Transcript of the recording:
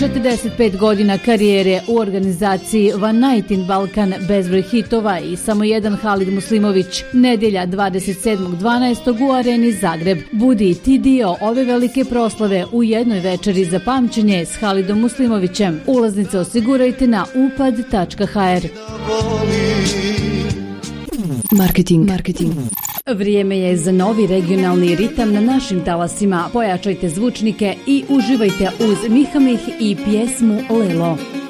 45 godina karijere u organizaciji One Night in Balkan, bezbroj hitova i samo jedan Halid Muslimović. Nedjelja 27.12. u Areni Zagreb. Budi i ti dio ove velike proslave u jednoj večeri za pamćenje s Halidom Muslimovićem. Ulaznice osigurajte na upad.hr. Marketing. Vrijeme je za novi regionalni ritam na našim talasima. Pojačajte zvučnike i uživajte uz Mihamih i pjesmu Lelo.